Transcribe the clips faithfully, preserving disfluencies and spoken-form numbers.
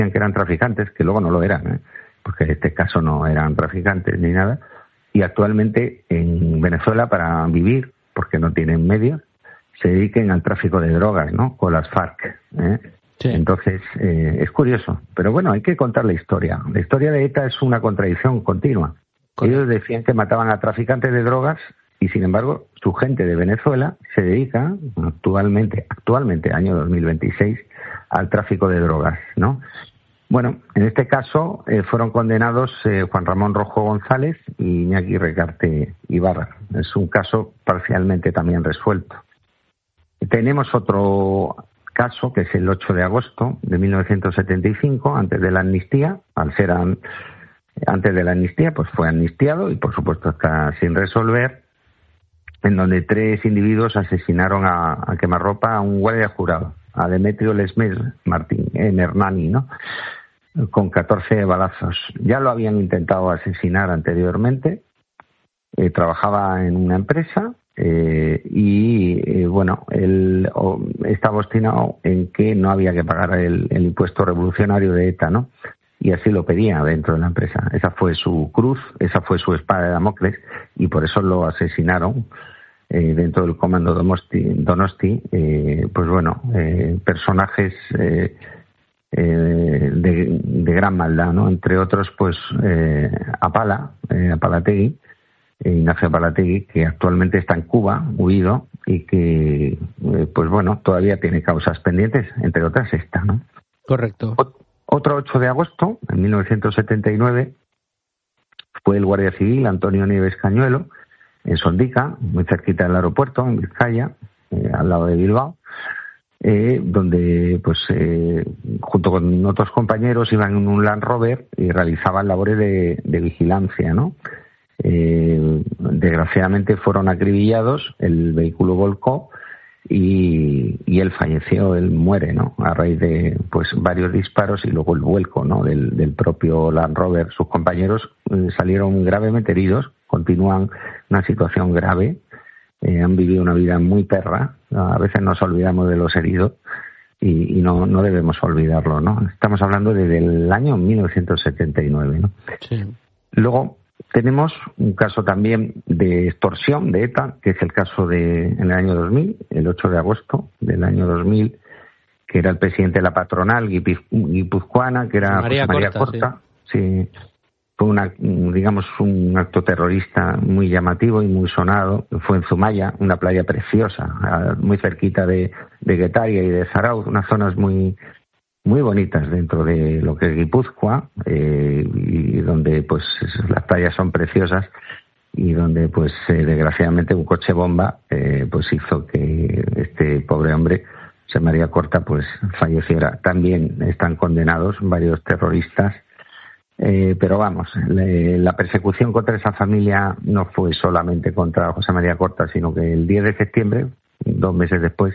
que eran traficantes, que luego no lo eran, ¿eh? Porque en este caso no eran traficantes ni nada, y actualmente en Venezuela para vivir, porque no tienen medios, se dediquen al tráfico de drogas, ¿no? Con las FARC, ¿eh? Sí. Entonces, eh, es curioso, pero bueno, hay que contar la historia. La historia de ETA es una contradicción continua. Correcto. Ellos decían que mataban a traficantes de drogas y, sin embargo, su gente de Venezuela se dedica actualmente, actualmente, año dos mil veintiséis, al tráfico de drogas, ¿no? Bueno, en este caso eh, fueron condenados eh, Juan Ramón Rojo González y Iñaki Recarte Ibarra. Es un caso parcialmente también resuelto. Tenemos otro caso, que es el ocho de agosto de mil novecientos setenta y cinco, antes de la amnistía. Al ser an, antes de la amnistía, pues fue amnistiado y, por supuesto, está sin resolver, en donde tres individuos asesinaron a, a quemarropa a un guardia jurado, a Demetrio Lesmes Martín, en Hernani, ¿no? Con catorce balazos. Ya lo habían intentado asesinar anteriormente. Eh, trabajaba en una empresa eh, y, eh, bueno, él oh, estaba obstinado en que no había que pagar el, el impuesto revolucionario de ETA, ¿no? Y así lo pedía dentro de la empresa. Esa fue su cruz, esa fue su espada de Damocles, y por eso lo asesinaron eh, dentro del comando Donosti, Donosti eh, pues bueno, eh, personajes eh, eh, de, de gran maldad, ¿no? Entre otros, pues eh, Apala, eh, Apalategui, eh, Ignacio Apalategui, que actualmente está en Cuba, huido, y que, eh, pues bueno, todavía tiene causas pendientes, entre otras esta, ¿no? Correcto. O- otro ocho de agosto, en mil novecientos setenta y nueve, fue el guardia civil Antonio Nieves Cañuelo, en Sondica, muy cerquita del aeropuerto, en Vizcaya, eh, al lado de Bilbao, eh, donde, pues, eh, junto con otros compañeros iban en un Land Rover y realizaban labores de, de vigilancia, ¿no? Eh, desgraciadamente fueron acribillados, el vehículo volcó y, y él falleció, él muere, ¿no? A raíz de, pues, varios disparos y luego el vuelco, ¿no? Del, del propio Land Rover. Sus compañeros eh, salieron gravemente heridos, continúan una situación grave, eh, han vivido una vida muy perra. A veces nos olvidamos de los heridos y, y no, no debemos olvidarlo, ¿no? Estamos hablando desde el año mil novecientos setenta y nueve, ¿no? Sí. Luego tenemos un caso también de extorsión de ETA, que es el caso de en el año dos mil, el ocho de agosto del año dos mil, que era el presidente de la patronal guipiz- guipuzcoana, que era María José María Corta, Corta. Sí. Sí. Fue una, digamos, un acto terrorista muy llamativo y muy sonado. Fue en Zumaya, una playa preciosa, muy cerquita de, de Guetaria y de Zarauz, unas zonas muy muy bonitas dentro de lo que es Guipúzcoa, eh, y donde pues las playas son preciosas y donde pues eh, desgraciadamente un coche bomba eh, pues hizo que este pobre hombre, José María Corta, pues falleciera. También están condenados varios terroristas. Eh, pero vamos, le, la persecución contra esa familia no fue solamente contra José María Corta, sino que el diez de septiembre, dos meses después,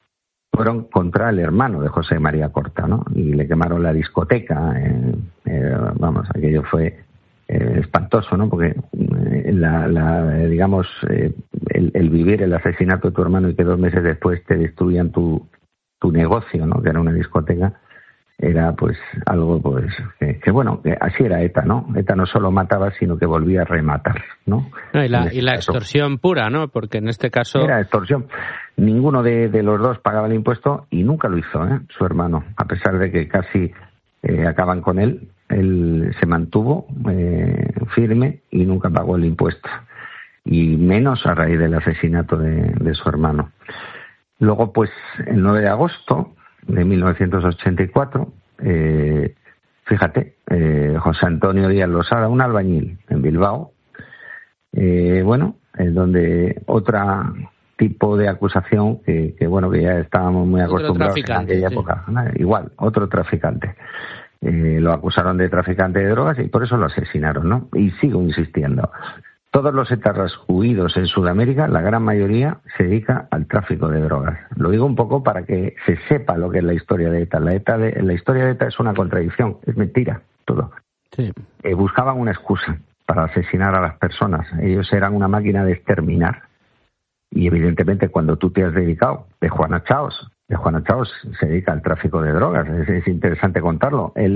fueron contra el hermano de José María Corta, ¿no? Y le quemaron la discoteca. Eh, eh, vamos, aquello fue eh, espantoso, ¿no? Porque eh, la, la, digamos, eh, el, el vivir el asesinato de tu hermano y que dos meses después te destruían tu, tu negocio, ¿no? Que era una discoteca. Era pues algo pues que, que bueno, que así era ETA, ¿no? ETA no solo mataba, sino que volvía a rematar, ¿no? No, y la, este y la caso, extorsión pura, ¿no? Porque en este caso... Era extorsión. Ninguno de, de los dos pagaba el impuesto y nunca lo hizo, ¿eh? Su hermano, a pesar de que casi eh, acaban con él, él se mantuvo eh, firme y nunca pagó el impuesto. Y menos a raíz del asesinato de, de su hermano. Luego, pues, el nueve de agosto de mil novecientos ochenta y cuatro, eh, fíjate, eh, José Antonio Díaz Losada, un albañil en Bilbao, eh, bueno, es donde otra tipo de acusación que, que bueno, que ya estábamos muy otro acostumbrados en aquella sí. época, ¿no? Igual, otro traficante. Eh, lo acusaron de traficante de drogas y por eso lo asesinaron, ¿no? Y sigo insistiendo. Todos los etarras huidos en Sudamérica, la gran mayoría se dedica al tráfico de drogas. Lo digo un poco para que se sepa lo que es la historia de ETA. La, ETA de, la historia de ETA es una contradicción, es mentira, todo. Sí. Eh, buscaban una excusa para asesinar a las personas. Ellos eran una máquina de exterminar. Y evidentemente cuando tú te has dedicado de Juana Chaos de Juan Achao se dedica al tráfico de drogas. Es, es interesante contarlo. Él